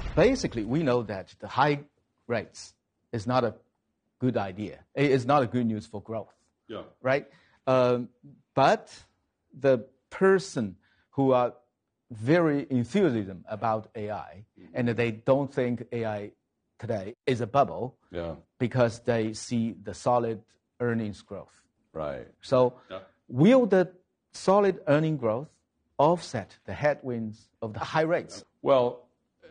basically, we know that the high rates is not a good idea. It's not a good news for growth. Yeah. Right? But the person who are very enthusiasm about AI, and they don't think AI today is a bubble, because they see the solid earnings growth. Right. So will the solid earning growth offset the headwinds of the high rates? Well,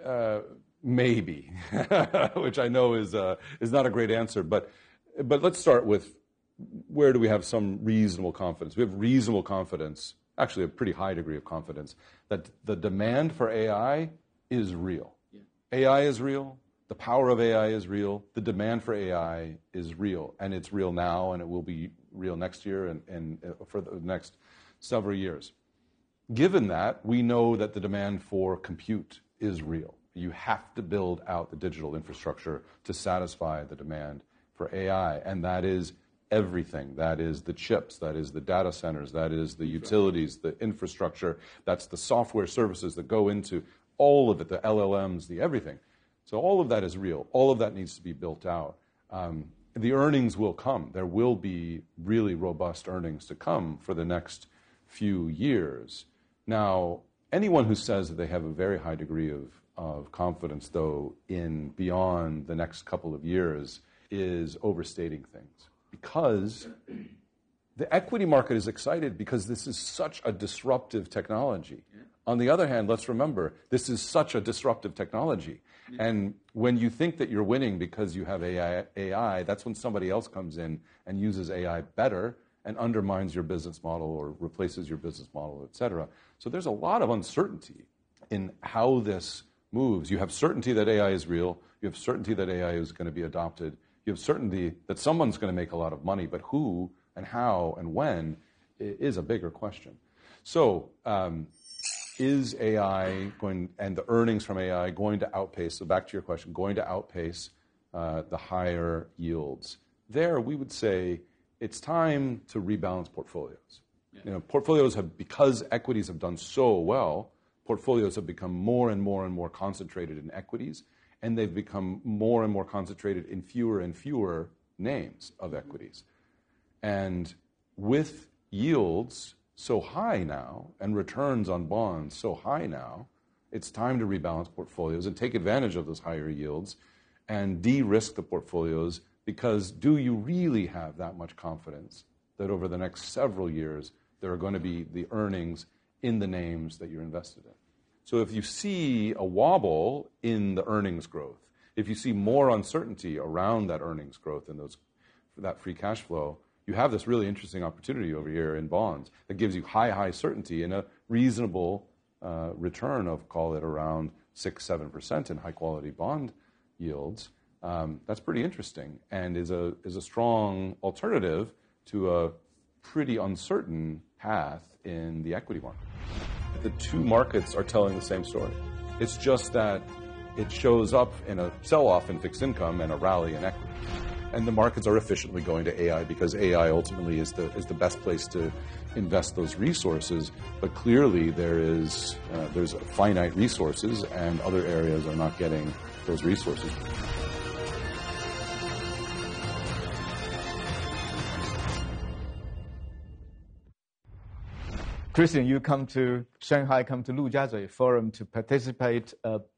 maybe, which I know is not a great answer. But let's start with, where do we have some reasonable confidence? We have reasonable confidence, actually a pretty high degree of confidence, that the demand for AI is real. Yeah. AI is real. The power of AI is real. The demand for AI is real. And it's real now, and it will be real next year and for the next several years. Given that, we know that the demand for compute is real. You have to build out the digital infrastructure to satisfy the demand for AI. And that is everything. That is the chips. That is the data centers. That is the utilities, the infrastructure. That's the software services that go into all of it, the LLMs, the everything. So all of that is real. All of that needs to be built out. The earnings will come. There will be really robust earnings to come for the next few years. Now, anyone who says that they have a very high degree of confidence, though, in beyond the next couple of years is overstating things. Because the equity market is excited because this is such a disruptive technology. Yeah. On the other hand, let's remember, this is such a disruptive technology. Yeah. And when you think that you're winning because you have AI, that's when somebody else comes in and uses AI better and undermines your business model or replaces your business model, et cetera. So there's a lot of uncertainty in how this moves. You have certainty that AI is real. You have certainty that AI is going to be adopted. You have certainty that someone's going to make a lot of money, but who and how and when is a bigger question. So is AI going, and the earnings from AI going to outpace, so back to your question, going to outpace the higher yields? There, we would say it's time to rebalance portfolios. Yeah. You know, portfolios have, because equities have done so well, portfolios have become more and more and more concentrated in equities, and they've become more and more concentrated in fewer and fewer names of equities. And with yields so high now, and returns on bonds so high now, it's time to rebalance portfolios and take advantage of those higher yields and de-risk the portfolios, because do you really have that much confidence that over the next several years there are going to be the earnings in the names that you're invested in? So if you see a wobble in the earnings growth, if you see more uncertainty around that earnings growth and that free cash flow, you have this really interesting opportunity over here in bonds that gives you high certainty and a reasonable return of, call it around 6-7% in high-quality bond yields. That's pretty interesting and is a strong alternative to a pretty uncertain path in the equity market. The two markets are telling the same story. It's just that it shows up in a sell-off in fixed income and a rally in equity. And the markets are efficiently going to AI because AI ultimately is the best place to invest those resources. But clearly there's finite resources, and other areas are not getting those resources. Christian, you come to Shanghai, come to Lujiazui Forum to participate